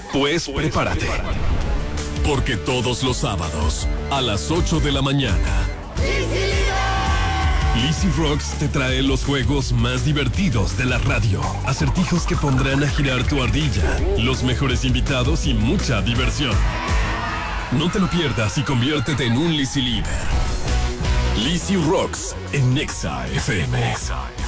Pues prepárate. Porque todos los sábados, a las 8 de la mañana, Lizzy Rocks te trae los juegos más divertidos de la radio. Acertijos que pondrán a girar tu ardilla, los mejores invitados y mucha diversión. No te lo pierdas y conviértete en un Lizzy Liver. Lizzy Rocks en Nexa FM.